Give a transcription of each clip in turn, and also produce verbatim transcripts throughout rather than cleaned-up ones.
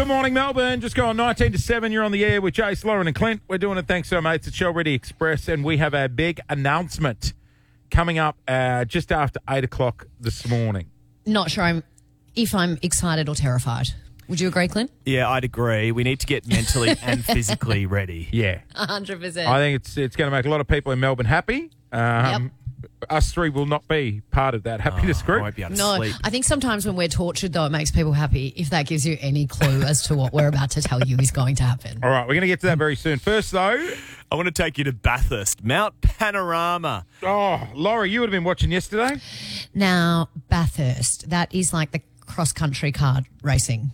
Good morning, Melbourne. Just going nineteen to seven. You're on the air with Jace, Lauren and Clint. We're doing it thanks to our mates at Shell Ready Express, and we have a big announcement coming up uh, just after eight o'clock this morning. Not sure I'm, if I'm excited or terrified. Would you agree, Clint? Yeah, I'd agree. We need to get mentally and physically ready. Yeah. one hundred percent. I think it's it's going to make a lot of people in Melbourne happy. Um, Yep. Us three will not be part of that happiness I group. won't be able to No, sleep. I think sometimes when we're tortured, though, it makes people happy if that gives you any clue as to what we're about to tell you is going to happen. All right, we're going to get to that very soon. First, though, I want to take you to Bathurst, Mount Panorama. oh, Laurie, you would have been watching yesterday. Now, Bathurst, that is like the cross-country car racing.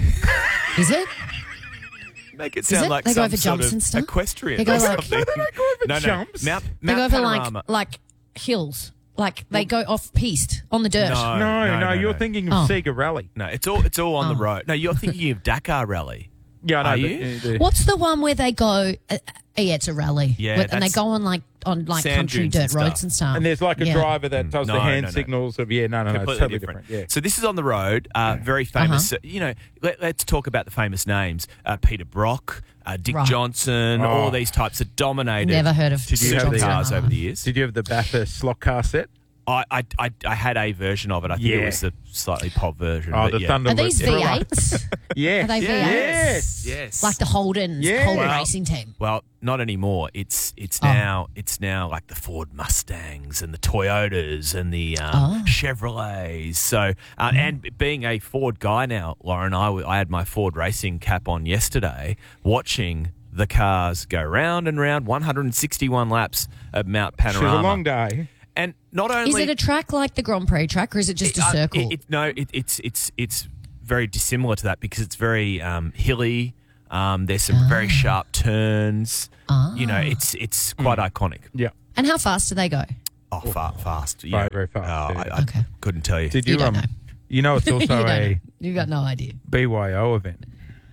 Is it? Make it Is sound it? like They go some over sort jumps of and stuff? equestrian They go or like- something. No, they don't go over no, no. jumps. Mount, They Mount go over like, Panorama. like hills. Like they go off-piste on the dirt. No. No, no, no, you're no. thinking of Oh. Sega Rally. No, it's all it's all on the Oh. road. No, you're thinking of Dakar Rally. Yeah, I know. Are the- you? the- What's the one where they go? Uh, yeah, it's a rally. Yeah, Where- and they that's- go on like on like Sand country dunes dirt and stuff. roads and stuff. And there's like a Yeah. driver that does No, the hand no, no. signals of, yeah, no, no, no, it's Completely totally different. different. Yeah. So this is on the road. Uh, very famous. uh, You know, let, let's talk about the famous names. Uh, Peter Brock, uh, Dick Right. Johnson, Oh. all these types that dominated. Never heard of Did you have the- supercars over the years. Did you have the Bathurst slot car set? I, I, I, I had a version of it. I think Yeah. it was the slightly pop version. Oh, but the yeah. Thunder Are these Thriller. V eights? Yeah. Are they V eights? Yes. Yes. Like the Holden's Yeah. Holden Well- racing team. Well, not anymore. It's it's Oh. now it's now like the Ford Mustangs and the Toyotas and the um, Oh. Chevrolets. So uh, and being a Ford guy now, Lauren, I, w- I had my Ford racing cap on yesterday, watching the cars go round and round, one hundred sixty-one laps at Mount It was Panorama. a long day. And not only Is it a track like the Grand Prix track, or is it just a uh, circle? it- it- no, it, it's it's it's very dissimilar to that because it's very um, hilly. Um, there's some very sharp turns. Ah. You know, it's it's quite iconic. Yeah. and how fast do they go? Oh, far, fast. Very, very fast, Oh, yeah. I, I Okay. couldn't tell you. Did you, You don't um, know. you know it's you also don't a know. You got no idea. B Y O event.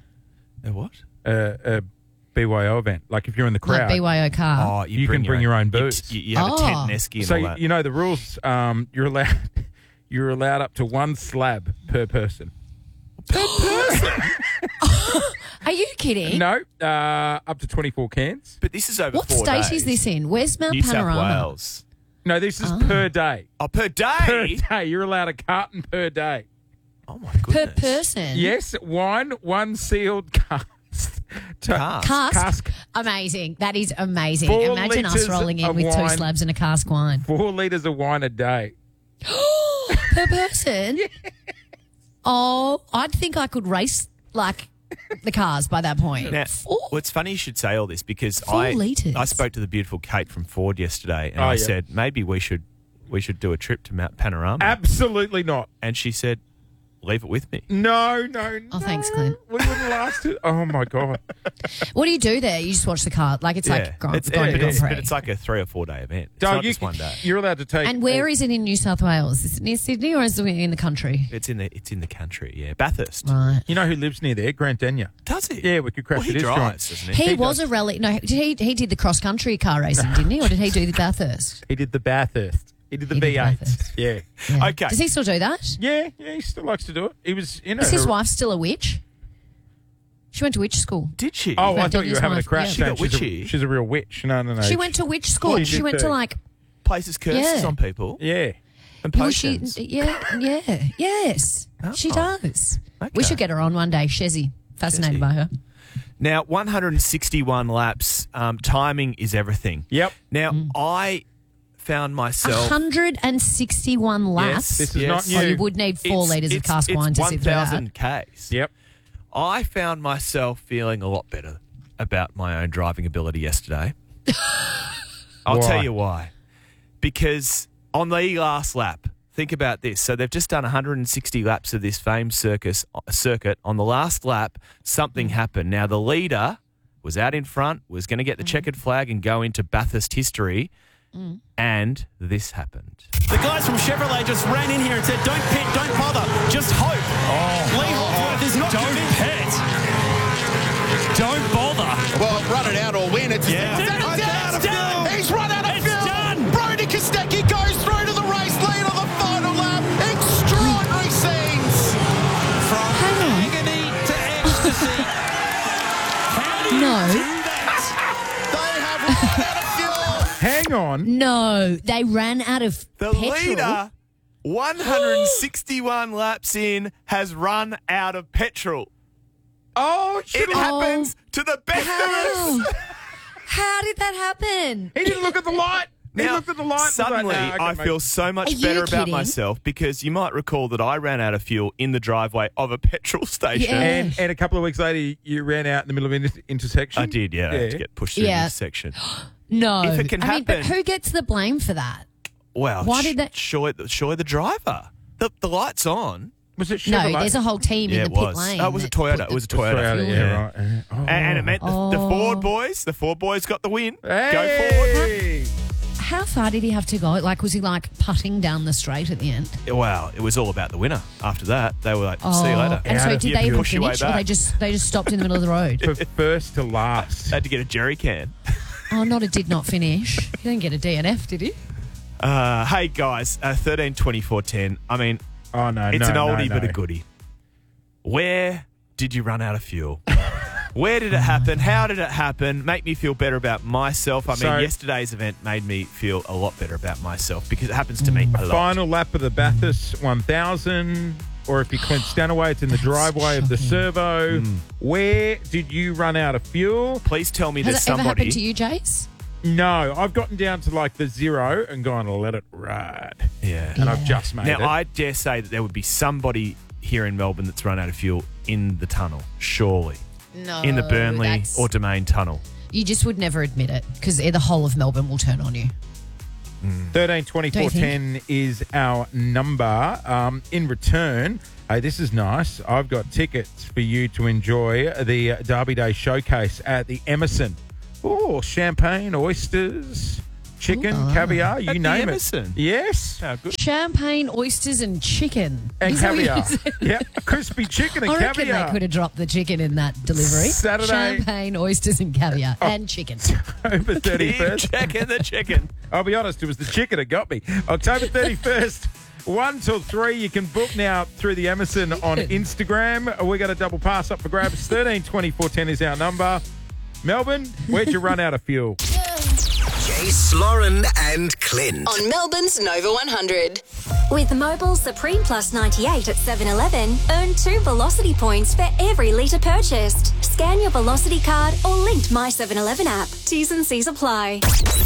A what? Uh, a B Y O event. Like if you're in the crowd. Like B Y O car. Oh, You can bring your own you- booze. You, you have a tent Oh. and esky and So all you, that. you know the rules. Um, you're allowed. You're allowed up to one slab per person. Are you kidding? No, uh, up to twenty-four cans. but this is over What four state days. is this in? Where's Mount New Panorama? South Wales. No, this is per day. Oh, per day? Per day, you're allowed a carton per day. Oh, my Per goodness. person? Yes, wine, one sealed cask. To- Cask. Cask? Cask. Amazing. That is amazing. Four Imagine us litres rolling in of with two wine. slabs and a cask wine. Four litres of wine a day. Per person? Oh, I'd think I could race like the cars by that point. Now, Four? well, it's funny you should say all this because Four I litres. I spoke to the beautiful Kate from Ford yesterday, and Oh, I yeah. said maybe we should we should do a trip to Mount Panorama, Absolutely not. and she said, "Leave it with me." No, no, Oh, no. thanks, Clint. We wouldn't last it. Oh, my God. What do you do there? You just watch the car. Like it's like Grand, it's, going yeah, to but Grand it's, Prix. but it's like a three or four day event. It's No, not you, just one day. You're allowed to take. And where is it in New South Wales? Is it near Sydney or is it in the country? It's in the it's in the country. Yeah, Bathurst. Right. You know who lives near there? Grant Denyer. Does he? Yeah, we could crash well, he at his drives, joint. doesn't he? He, He was does. a rally. No, did he? He did the cross country car racing, didn't he? Or did he do the Bathurst? He did the Bathurst. He did the He did V eight. Bathurst. Yeah. Yeah. Okay. Does he still do that? Yeah, yeah, he still likes to do it. He was in a. Is his wife still a witch? She went to witch school. Did she? Oh, I Grant thought you were Denyer's having a wife, crash. yeah. She got she's, a, witchy. she's a real witch. No, no, no. She went to witch school. She She did went too. to like places curses Yeah. on people Yeah. and well, she, potions. yeah, yeah, yes, she Oh. does. Okay. We should get her on one day. Shezzy, fascinated Shezzy. by her. Now, one hundred sixty-one laps. Um, timing is everything. Yep. Now, Mm. I found myself. one hundred sixty-one laps. This is Yes. not Oh, new. you would need four It's- litres of it's- cask it's wine to sit through that. one thousand Ks. Yep. I found myself feeling a lot better about my own driving ability yesterday. I'll Why? tell you why. Because on the last lap, think about this. So they've just done one hundred sixty laps of this famed circus circuit. On the last lap, something happened. Now, the leader was out in front, was going to get the checkered flag and go into Bathurst history, and this happened. The guys from Chevrolet just ran in here and said, don't pit, don't bother, just hope. Lee Holdsworth is not Don't convinced. pit. Don't bother. Well, run it out or win. It's Yeah. It's It's out done. of It's done. He's run out of It's fuel. done. Brody Kostecki goes through to the race lead on the final lap. Extraordinary scenes. From Hang on. agony to ecstasy. hang on. No, they ran out of The petrol. leader, one hundred sixty-one laps in, has run out of petrol. Oh, shit. It happens to the best How? of us. How did that happen? He didn't look at the light. He Now, looked at the light. and was like, suddenly, "Nah, I got feel my-" so much Are you better about kidding? myself because you might recall that I ran out of fuel in the driveway of a petrol station. Yeah. And, and a couple of weeks later, you ran out in the middle of an inter- intersection. I did, yeah. I had to get pushed through Yeah. this section. No. If it can I mean, but happen- who gets the blame for that? Well, Why sh- did that- Surely, surely the driver. The, the light's on. Was it No, Chevrolet? there's a whole team Yeah, in it the pit was. lane. Oh, it was a that put Toyota. the- It was a Toyota, Toyota. yeah, right. Oh. And, and it meant the, the Oh. Ford boys, the Ford boys got the win. Go forward. Hey! How far did he have to go? Like, was he like putting down the straight at the end? Wow, it was all about the winner. After that, they were like, see you later. And Out so of- did you they even push your way finish, or back. they just they just stopped in the middle of the road? For first to last. Had to get a jerry can. Oh, not a did not finish. He didn't get a D N F, did he? Uh, hey, guys, uh, thirteen twenty-four ten. I mean, Oh, no, it's no, an no, oldie no. but a goodie. Where did you run out of fuel? Where did it happen? How did it happen? Make me feel better about myself. I mean, So- yesterday's event made me feel a lot better about myself because it happens to me a lot. Final lap of the Bathurst one thousand, or if you Clint Stanaway, it's in the driveway of the servo. Hmm. Where did you run out of fuel? Please tell me Has there's it ever somebody. happened to you, Jace? No, I've gotten down to like the zero and gone, let it ride. Yeah. And I've just made Now, it. I dare say that there would be somebody here in Melbourne that's run out of fuel in the tunnel, surely. No. in the Burnley that's- or Domain Tunnel. You just would never admit it because the whole of Melbourne will turn on you. thirteen twenty-four ten is our number. Um, in return, hey, this is nice. I've got tickets for you to enjoy the Derby Day showcase at the Emerson. Oh, champagne, oysters, chicken, caviar, you At the name Emerson? it. Yes. How good. Champagne, oysters, and chicken. And Is that what you caviar. said? Yeah, crispy chicken and I reckon caviar. they could have dropped the chicken in that delivery. Saturday- Oh. Champagne, oysters, and caviar. And chicken. October thirty-first. Chicken, the chicken. I'll be honest, it was the chicken that got me. October thirty-first, one till three. You can book now through the Emerson on Instagram. We got a double pass up for grabs. thirteen twenty-four ten is our number. Melbourne, where'd you run out of fuel? Jace, Lauren, and Clint. On Melbourne's Nova one hundred. With Mobile Supreme Plus ninety-eight at seven eleven, earn two Velocity points for every litre purchased. Scan your Velocity card or linked My seven eleven app. T's and C's apply.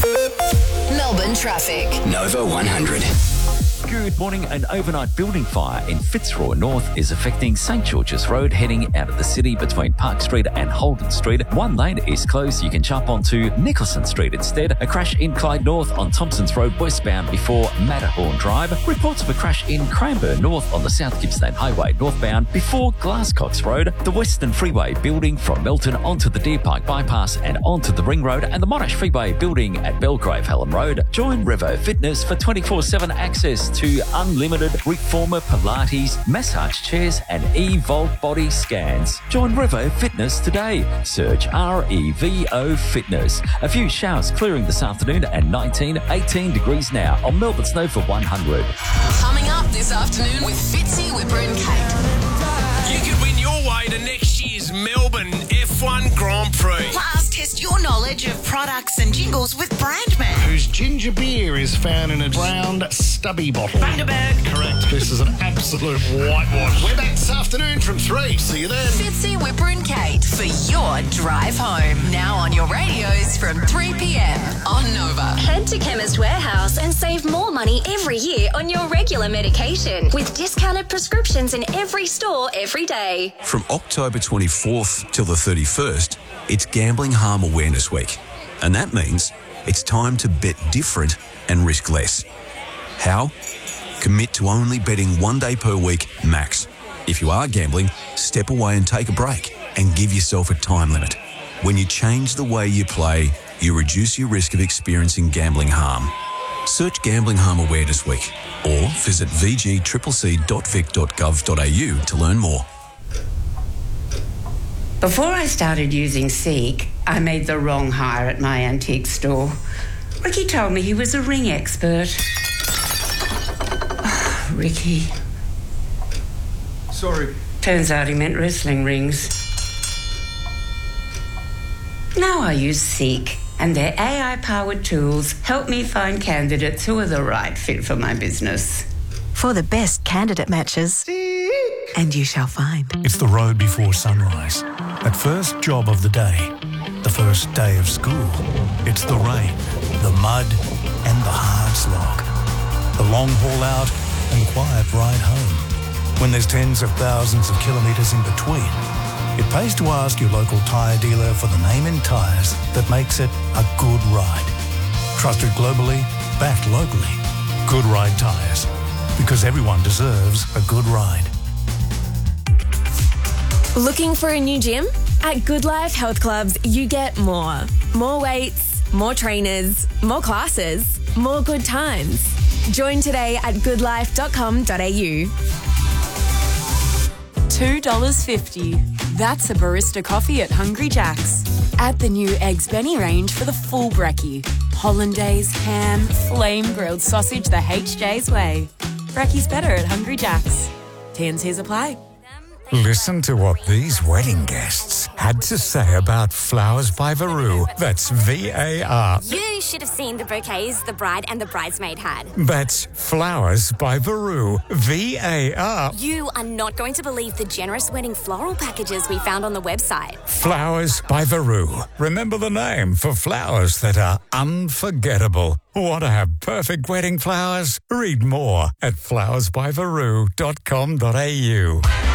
Melbourne traffic. Nova one hundred. Good morning. An overnight building fire in Fitzroy North is affecting St George's Road heading out of the city between Park Street and Holden Street. One lane is closed. You can jump onto Nicholson Street instead. A crash in Clyde North on Thompson's Road westbound before Matterhorn Drive. Reports of a crash in Cranbourne North on the South Gippsland Highway northbound before Glasscox Road. The Western Freeway building from Melton onto the Deer Park Bypass and onto the Ring Road, and the Monash Freeway building at Belgrave Hallam Road. Join Revo Fitness for twenty-four seven access to unlimited reformer Pilates, massage chairs and E-Volt body scans. Join Revo Fitness today. Search R E V O Fitness. A few showers clearing this afternoon and nineteen, eighteen degrees now on Melbourne's Nova one hundred. Coming up this afternoon with Fitzy, Whipper and Kate. You could win your way to next year's Melbourne F one Grand Prix. Plus, test your knowledge of products and jingles with Brandman. Whose ginger beer is found in a round, stubby bottle. Bundaberg. Correct. This is an absolute whitewash. We're back this afternoon from three. See you then. Fitzy, Whipper and Kate for your drive home. Now on your radios from three p.m. on Nova. Head to Chemist Warehouse and save more money every year on your regular medication with discounted prescriptions in every store every day. From October twenty-fourth till the thirty-first, it's Gambling Harm Awareness Week. And that means it's time to bet different and risk less. How? Commit to only betting one day per week max. If you are gambling, step away and take a break and give yourself a time limit. When you change the way you play, you reduce your risk of experiencing gambling harm. Search Gambling Harm Awareness Week or visit v g c c c dot vic dot gov dot a u to learn more. Before I started using Seek, I made the wrong hire at my antique store. Ricky told me he was a ring expert. Oh, Ricky. Sorry. Turns out he meant wrestling rings. Now I use Seek. And their A I-powered tools help me find candidates who are the right fit for my business. For the best candidate matches. And you shall find. It's the road before sunrise. That first job of the day. The first day of school. It's the rain, the mud, and the hard slog. The long haul out and quiet ride home. When there's tens of thousands of kilometres in between, it pays to ask your local tyre dealer for the name in tyres that makes it a good ride. Trusted globally, backed locally. Good Ride Tyres. Because everyone deserves a good ride. Looking for a new gym? At Good Life Health Clubs, you get more. More weights, more trainers, more classes, more good times. Join today at good life dot com dot a u. two dollars fifty. That's a barista coffee at Hungry Jack's. Add the new Eggs Benny range for the full brekkie. Hollandaise, ham, flame grilled sausage the H J's way. Brekkie's better at Hungry Jack's. T and C's apply. Listen to what these wedding guests had to say about Flowers by Varu. That's V A R. You should have seen the bouquets the bride and the bridesmaid had. That's Flowers by Varu. V A R. You are not going to believe the generous wedding floral packages we found on the website. Flowers by Varu. Remember the name for flowers that are unforgettable. Want to have perfect wedding flowers? Read more at flowers by varu dot com dot a u.